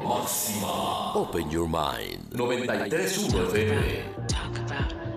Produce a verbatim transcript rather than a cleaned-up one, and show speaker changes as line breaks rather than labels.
Máxima.
Open your mind.
noventa y tres punto uno F M.
Talk about